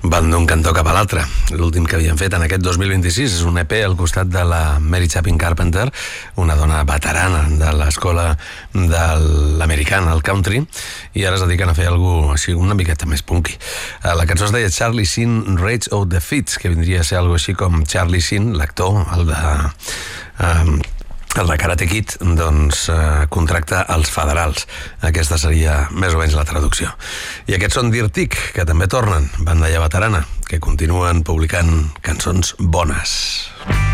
Van d'un cantó cap a l'altre. L'últim que havien fet en aquest 2026 és un EP al costat de la Mary Chapin Carpenter, una dona veterana de l'escola de l'americana, el country, i ara es dediquen a fer alguna cosa així una miqueta més punky. La cançó es deia Charlie Sheen Rage of the Fits, que vindria a ser alguna cosa així com Charlie Sheen, l'actor, el de Karate Kid, doncs contracta els federals. Aquesta seria més o menys la traducció. I aquests són Dirtic, que també tornen, banda ja veterana, que continuen publicant cançons bones.